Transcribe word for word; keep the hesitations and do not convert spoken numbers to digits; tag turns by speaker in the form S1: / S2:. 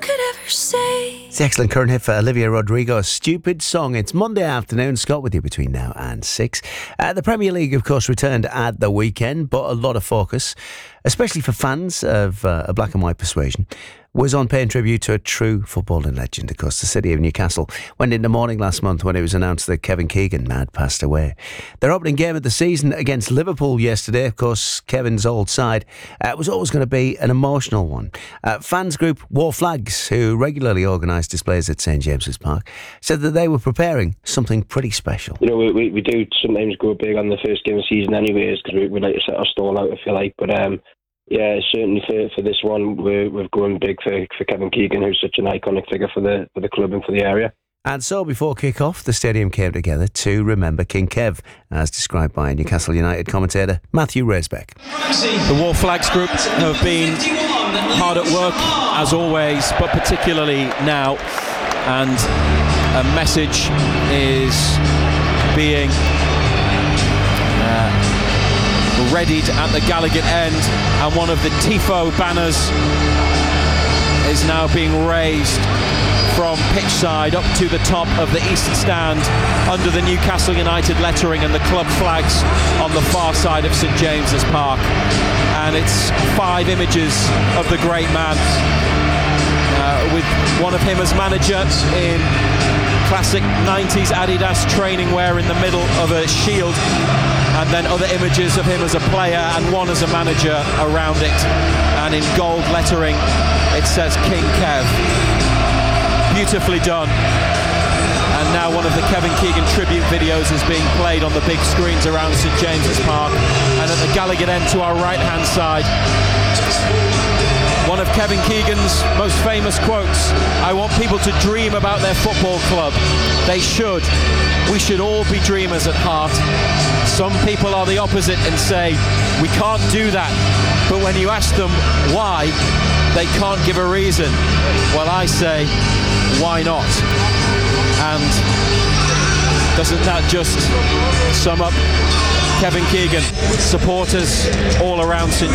S1: could ever say.
S2: It's the excellent current hit for Olivia Rodrigo, Stupid Song. It's Monday afternoon. Scott with you between now and six. Uh, the Premier League, of course, returned at the weekend, but a lot of focus, especially for fans of uh, a black and white persuasion, was on paying tribute to a true footballing legend. Of course, the city of Newcastle went into mourning last month when it was announced that Kevin Keegan had passed away. Their opening game of the season against Liverpool yesterday, of course, Kevin's old side, uh, was always going to be an emotional one. Uh, fans group War Flags, who regularly organise displays at St James's Park, said that they were preparing something pretty special.
S3: You know, we, we, we do sometimes go big on the first game of the season anyways, because we, we like to set our stall out, if you like, but um yeah, certainly for, for this one, we're, we're going big for, for Kevin Keegan, who's such an iconic figure for the for the club and for the area.
S2: And so before kick-off, the stadium came together to remember King Kev, as described by Newcastle United commentator Matthew Raisbeck.
S4: The War Flags group have been hard at work, as always, but particularly now. And a message is being uh, readied at the Gallowgate end, and one of the Tifo banners is now being raised from pitch side up to the top of the east stand under the Newcastle United lettering and the club flags on the far side of St James's Park. And it's five images of the great man, uh, with one of him as manager in classic nineties Adidas training wear in the middle of a shield, and then other images of him as a player and one as a manager around it. And in gold lettering it says King Kev. Beautifully done. And now one of the Kevin Keegan tribute videos is being played on the big screens around St James's Park. And at the Gallowgate end to our right hand side, one of Kevin Keegan's most famous quotes: "I want people to dream about their football club. They should. We should all be dreamers at heart. Some people are the opposite and say, we can't do that. But when you ask them why, they can't give a reason. Well, I say, why not?" And doesn't that just sum up Kevin Keegan? Supporters all around St